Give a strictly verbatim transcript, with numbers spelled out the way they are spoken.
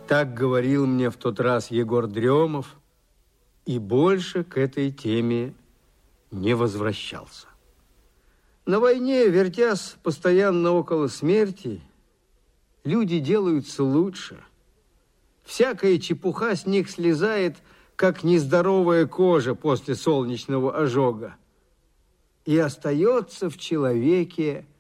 Так говорил мне в тот раз Егор Дремов, и больше к этой теме не возвращался. На войне, вертясь постоянно около смерти, люди делаются лучше. Всякая чепуха с них слезает, как нездоровая кожа после солнечного ожога. И остается в человеке